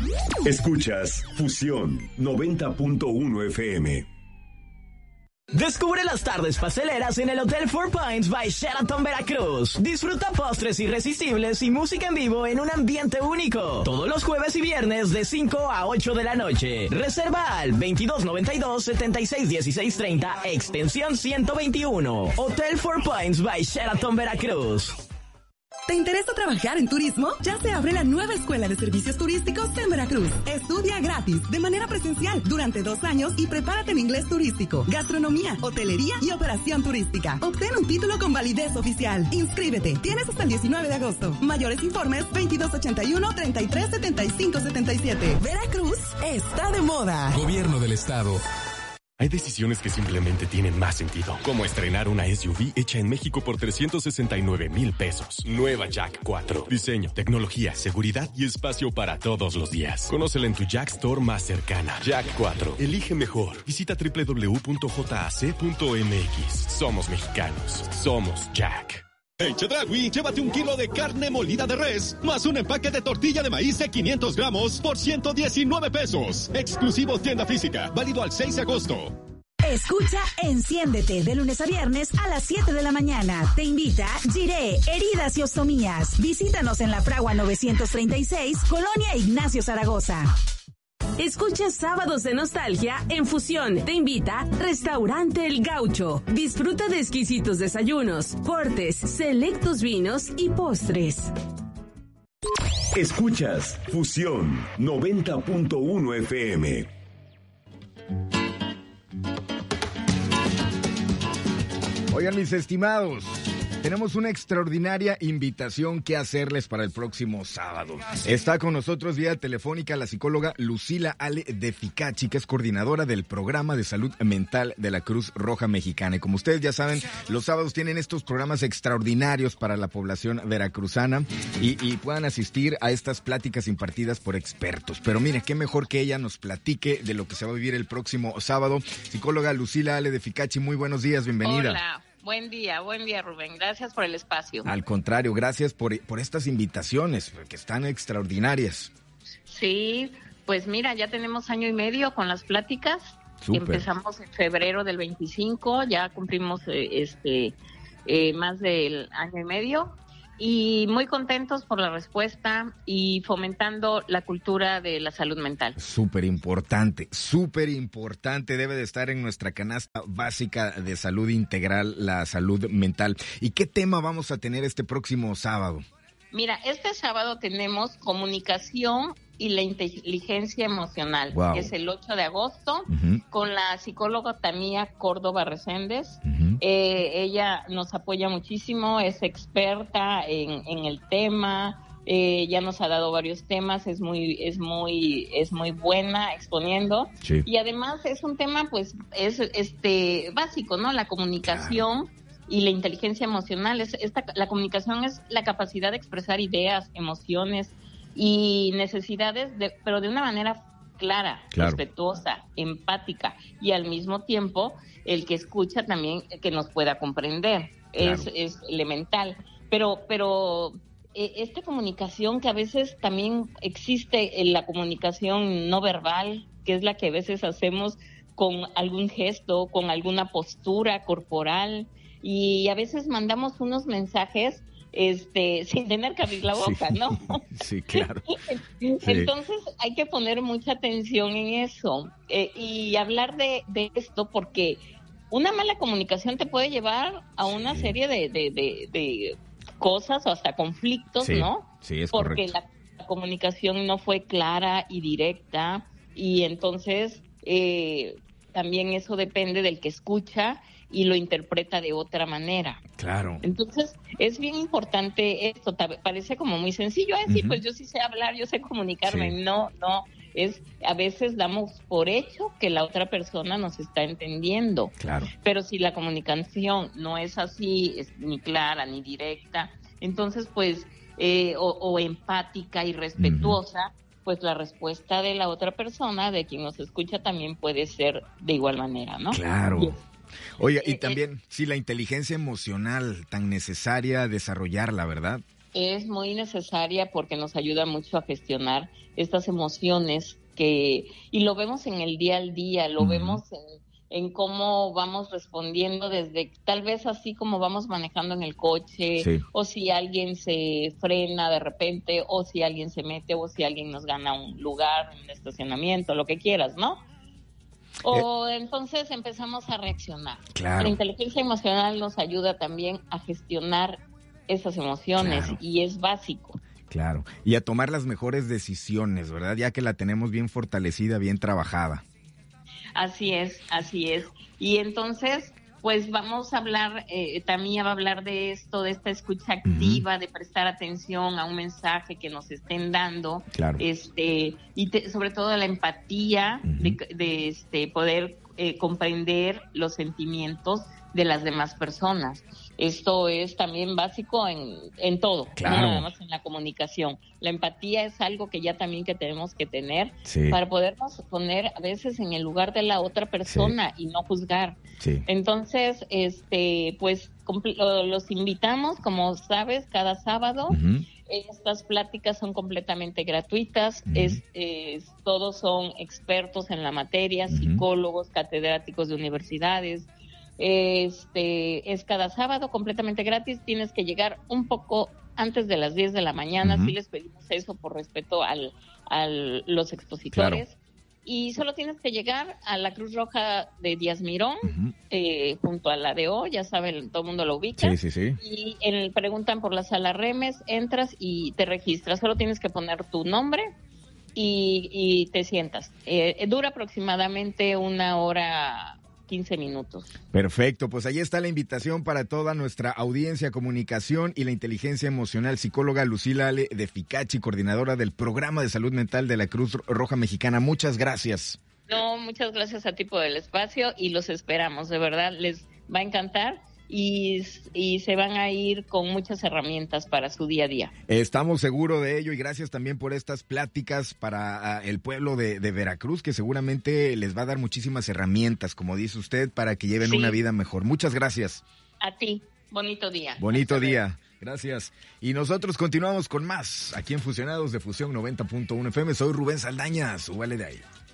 Escuchas Fusión 90.1 FM. Descubre las tardes pasteleras en el Hotel Four Points by Sheraton Veracruz. Disfruta postres irresistibles y música en vivo en un ambiente único. Todos los jueves y viernes de 5 a 8 de la noche. Reserva al 2292-761630, extensión 121. Hotel Four Points by Sheraton Veracruz. ¿Te interesa trabajar en turismo? Ya se abre la nueva Escuela de Servicios Turísticos en Veracruz. Estudia gratis, de manera presencial, durante 2 años y prepárate en inglés turístico, gastronomía, hotelería y operación turística. Obtén un título con validez oficial. Inscríbete. Tienes hasta el 19 de agosto. Mayores informes 2281-337577. Veracruz está de moda. Gobierno del Estado. Hay decisiones que simplemente tienen más sentido, como estrenar una SUV hecha en México por 369,000 pesos. Nueva Jack 4. Diseño, tecnología, seguridad y espacio para todos los días. Conócela en tu Jack Store más cercana. Jack 4. Elige mejor. Visita www.jac.mx. Somos mexicanos. Somos Jack. En Chedraui, llévate 1 kilo de carne molida de res, más un empaque de tortilla de maíz de 500 gramos por 119 pesos. Exclusivo tienda física, válido al 6 de agosto. Escucha Enciéndete de lunes a viernes a las 7 de la mañana. Te invita Giré, Heridas y Ostomías. Visítanos en La Fragua 936, Colonia Ignacio Zaragoza. Escucha Sábados de Nostalgia en Fusión. Te invita Restaurante El Gaucho. Disfruta de exquisitos desayunos, cortes, selectos vinos y postres. Escuchas Fusión 90.1 FM. Oigan, mis estimados, tenemos una extraordinaria invitación que hacerles para el próximo sábado. Está con nosotros vía telefónica la psicóloga Lucila Ale de Ficachi, que es coordinadora del Programa de Salud Mental de la Cruz Roja Mexicana. Y como ustedes ya saben, los sábados tienen estos programas extraordinarios para la población veracruzana y puedan asistir a estas pláticas impartidas por expertos. Pero mire, qué mejor que ella nos platique de lo que se va a vivir el próximo sábado. Psicóloga Lucila Ale de Ficachi, muy buenos días, bienvenida. Hola. Buen día, Rubén. Gracias por el espacio. Al contrario, gracias por estas invitaciones, que están extraordinarias. Sí, pues mira, ya tenemos 1 año y medio con las pláticas. Súper. Empezamos en febrero del 25, ya cumplimos más del 1 año y medio. Y muy contentos por la respuesta y fomentando la cultura de la salud mental. Súper importante, debe de estar en nuestra canasta básica de salud integral, la salud mental. ¿Y qué tema vamos a tener este próximo sábado? Mira, este sábado tenemos comunicación y la inteligencia emocional. Wow. Es el 8 de agosto, con la psicóloga Tania Córdoba Reséndez. Ella nos apoya muchísimo, es experta en el tema, ya nos ha dado varios temas, es muy buena exponiendo. Sí. Y además es un tema, pues, es básico, ¿no? La comunicación. Claro. Y la inteligencia emocional, la comunicación es la capacidad de expresar ideas, emociones y necesidades, pero de una manera clara, respetuosa, empática y al mismo tiempo el que escucha también que nos pueda comprender. Claro. Es elemental. Pero esta comunicación que a veces también existe en la comunicación no verbal, que es la que a veces hacemos con algún gesto, con alguna postura corporal, y a veces mandamos unos mensajes sin tener que abrir la boca, sí. ¿no? Sí, claro. Entonces hay que poner mucha atención en eso y hablar de esto, porque una mala comunicación te puede llevar a una serie de cosas o hasta conflictos, sí, ¿no? Sí, es porque correcto. La comunicación no fue clara y directa, y entonces también eso depende del que escucha y lo interpreta de otra manera. Claro. Entonces, es bien importante esto. Parece como muy sencillo. Sí, pues yo sí sé hablar, yo sé comunicarme. Sí. No. A veces damos por hecho que la otra persona nos está entendiendo. Claro. Pero si la comunicación no es así, ni clara, ni directa, entonces, pues, o empática y respetuosa, pues la respuesta de la otra persona, de quien nos escucha, también puede ser de igual manera, ¿no? Claro. Oiga, y también, sí, la inteligencia emocional tan necesaria desarrollarla, ¿verdad? es muy necesaria porque nos ayuda mucho a gestionar estas emociones y lo vemos en el día al día, lo vemos en cómo vamos respondiendo desde tal vez así como vamos manejando en el coche, o si alguien se frena de repente, o si alguien se mete, o si alguien nos gana un lugar en el estacionamiento, lo que quieras, ¿no? O entonces empezamos a reaccionar. Claro. La inteligencia emocional nos ayuda también a gestionar esas emociones, y es básico. Claro, y a tomar las mejores decisiones, ¿verdad? Ya que la tenemos bien fortalecida, bien trabajada. Así es. Y entonces, pues vamos a hablar, Tamía va a hablar de esto, de esta escucha activa, de prestar atención a un mensaje que nos estén dando, sobre todo la empatía, de poder comprender los sentimientos de las demás personas. Esto es también básico en todo, no nada más en la comunicación. La empatía es algo que ya también que tenemos que tener para podernos poner a veces en el lugar de la otra persona y no juzgar. Entonces, pues los invitamos, como sabes, cada sábado. Estas pláticas son completamente gratuitas, todos son expertos en la materia, psicólogos, catedráticos de universidades. Es cada sábado, completamente gratis. Tienes que llegar un poco antes de las 10 de la mañana. Sí les pedimos eso por respeto a los expositores. Y solo tienes que llegar a la Cruz Roja de Díaz Mirón, junto a la DO, ya saben, todo el mundo lo ubica. Y preguntan por la sala Remes, entras y te registras. Solo tienes que poner tu nombre y te sientas. Dura aproximadamente 1 hora 15 minutos. Perfecto, pues ahí está la invitación para toda nuestra audiencia, comunicación y la inteligencia emocional. Psicóloga Lucila Ale de Ficachi, coordinadora del Programa de Salud Mental de la Cruz Roja Mexicana. Muchas gracias. No, muchas gracias a ti por el espacio y los esperamos, de verdad, les va a encantar. Y se van a ir con muchas herramientas para su día a día. Estamos seguros de ello y gracias también por estas pláticas para el pueblo de Veracruz, que seguramente les va a dar muchísimas herramientas, como dice usted, para que lleven una vida mejor. Muchas gracias. A ti, bonito día. Bonito día. Gracias. Y nosotros continuamos con más aquí en Fusionados de Fusión 90.1 FM. Soy Rubén Saldaña, súbale de ahí.